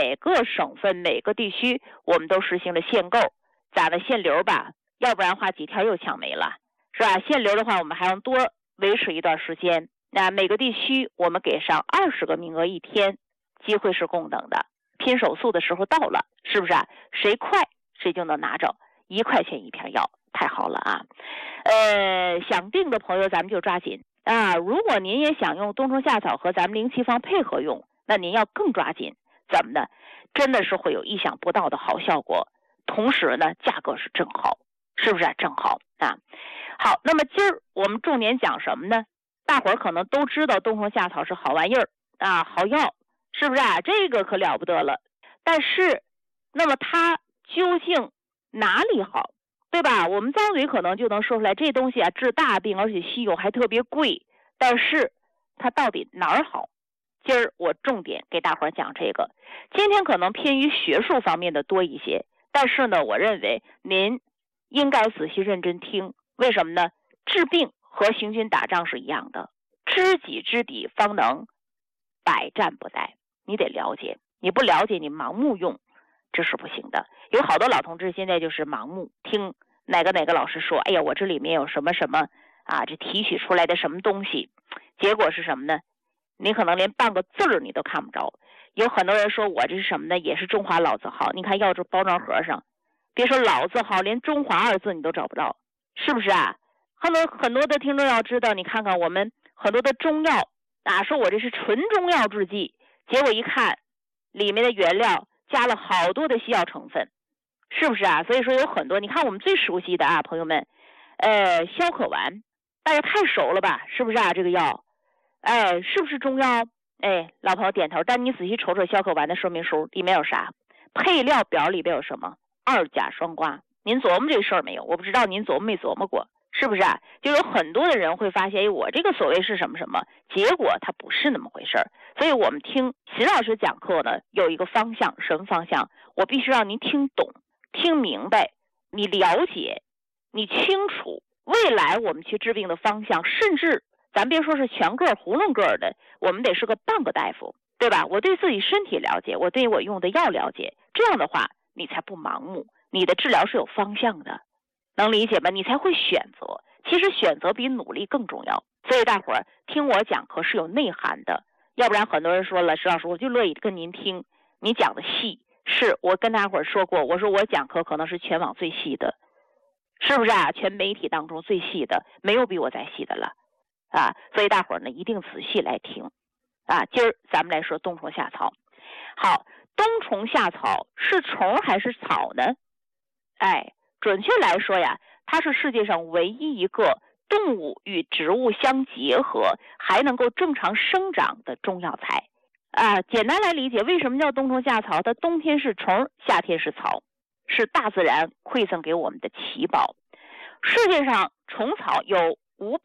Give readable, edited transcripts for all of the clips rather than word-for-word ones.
每个省份每个地区我们都实行了限购，咋的限流吧，要不然的话几条又抢没了，是吧？限流的话我们还要多维持一段时间，那每个地区我们给上20个名额一天，机会是共等的，拼手速的时候到了，是不是啊？谁快谁就能拿着1块钱一片药，太好了啊！想订的朋友咱们就抓紧啊！如果您也想用冬虫夏草和咱们灵气方配合用，那您要更抓紧，怎么呢？真的是会有意想不到的好效果，同时呢价格是正好，是不是啊？正好啊！好，那么今儿我们重点讲什么呢？大伙儿可能都知道冬虫夏草是好玩意儿啊，好药，是不是啊？这个可了不得了。但是那么它究竟哪里好，对吧？我们张嘴可能就能说出来，这东西啊治大病，而且稀有还特别贵，但是它到底哪儿好？今儿我重点给大伙儿讲这个。今天可能偏于学术方面的多一些，但是呢我认为您应该仔细认真听。为什么呢？治病和行军打仗是一样的，知己知彼方能百战不殆，你得了解，你不了解你盲目用，这是不行的。有好多老同志现在就是盲目听哪个老师说，哎呀我这里面有什么什么啊，这提取出来的什么东西，结果是什么呢？你可能连半个字儿你都看不着。有很多人说我这是什么呢？也是中华老字号，你看药这包装盒上，别说老字号，连中华2字你都找不到，是不是啊？很多的听众要知道，你看看我们很多的中药啊，说我这是纯中药制剂，结果一看里面的原料加了好多的西药成分，是不是啊？所以说有很多，你看我们最熟悉的啊，朋友们，消渴丸，大家太熟了吧，是不是啊？这个药，是不是中药？老朋友点头。但你仔细瞅瞅消渴丸的说明书里面有啥？配料表里边有什么？2甲双胍。您琢磨这事儿没有？我不知道您琢磨没琢磨过，是不是啊？就有很多的人会发现，我这个所谓是什么什么，结果它不是那么回事儿。所以我们听秦老师讲课呢，有一个方向，什么方向？我必须让您听懂、听明白，你了解，你清楚未来我们去治病的方向，甚至咱别说是全个囫囵个的，我们得是个半个大夫，对吧？我对自己身体了解，我对我用的药了解，这样的话你才不盲目，你的治疗是有方向的，能理解吗？你才会选择。其实选择比努力更重要。所以大伙儿听我讲课是有内涵的，要不然很多人说了，石老师我就乐意跟您听，你讲的细，是我跟大伙儿说过，我说我讲课可能是全网最细的，是不是啊？全媒体当中最细的，没有比我再细的了啊！所以大伙儿呢一定仔细来听啊。今儿咱们来说冬虫夏草。好，冬虫夏草是虫还是草呢？准确来说呀，它是世界上唯一一个动物与植物相结合还能够正常生长的中药材啊。简单来理解，为什么叫冬虫夏草？它冬天是虫，夏天是草，是大自然馈赠给我们的奇宝。世界上虫草有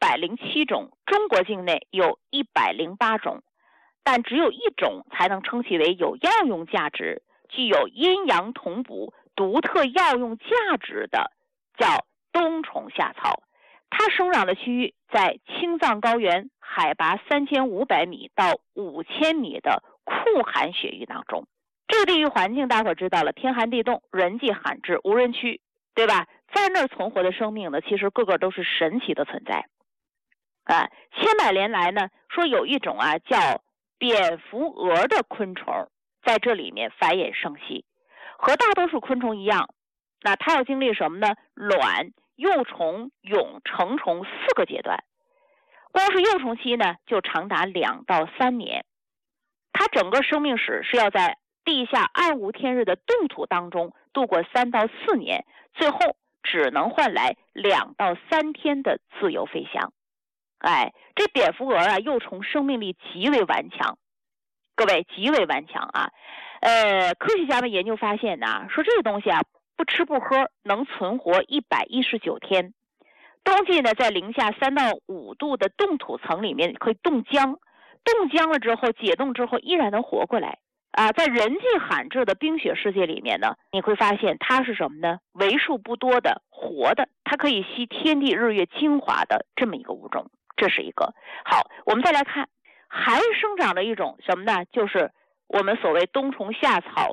507种，中国境内有108种，但只有一种才能称其为有药用价值，具有阴阳同补、独特药用价值的，叫冬虫夏草。它生长的区域在青藏高原海拔3500米到5000米的酷寒雪域当中。这个地域环境大伙知道了，天寒地冻，人迹罕至，无人区，对吧？在那儿存活的生命呢，其实个个都是神奇的存在千百年来呢，说有一种叫蝙蝠蛾的昆虫在这里面繁衍生息，和大多数昆虫一样，那它要经历什么呢？卵、幼虫、蛹、成虫4个阶段。光是幼虫期呢就长达2到3年，它整个生命史是要在地下暗无天日的冻土当中度过3到4年，最后只能换来2到3天的自由飞翔。这蝙蝠蛾幼虫生命力极为顽强，各位极为顽强啊。科学家们研究发现说这个东西不吃不喝能存活119天。冬季呢，在零下3到5度的冻土层里面可以冻僵，冻僵了之后解冻之后依然能活过来在人迹罕至的冰雪世界里面呢，你会发现它是什么呢？为数不多的活的，它可以吸天地日月精华的这么一个物种，这是一个。好，我们再来看还生长的一种什么呢？就是我们所谓冬虫夏草